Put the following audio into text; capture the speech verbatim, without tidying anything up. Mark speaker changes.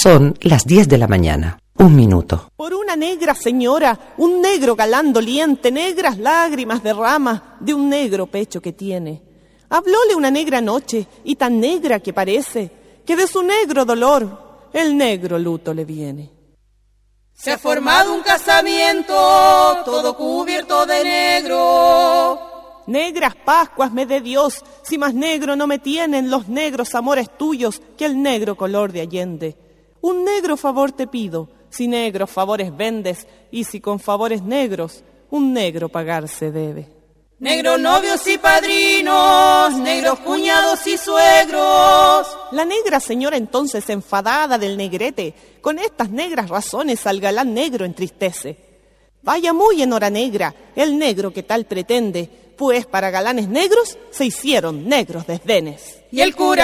Speaker 1: Son las diez de la mañana. Un minuto.
Speaker 2: Por una negra señora, un negro galán doliente, negras lágrimas derrama de un negro pecho que tiene. Hablóle una negra noche, y tan negra que parece, que de su negro dolor el negro luto le viene.
Speaker 3: Se ha formado un casamiento, todo cubierto de negro.
Speaker 2: Negras Pascuas me dé Dios, si más negro no me tienen los negros amores tuyos que el negro color de Allende. Un negro favor te pido, si negros favores vendes, y si con favores negros, un negro pagar se debe.
Speaker 3: Negros novios y padrinos, negros cuñados y suegros.
Speaker 2: La negra señora entonces, enfadada del negrete, con estas negras razones al galán negro entristece. Vaya muy en hora negra el negro que tal pretende, pues para galanes negros se hicieron negros desdenes.
Speaker 3: Y el cura